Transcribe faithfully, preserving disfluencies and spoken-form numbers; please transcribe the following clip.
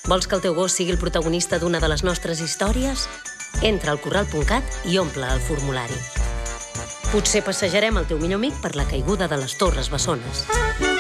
Vols que el teu gos sigui el protagonista d'una de les nostres històries? Entra al corral punt cat i omple el formulari. Potser passejarem el teu millor amic per la caiguda de les Torres Bessones.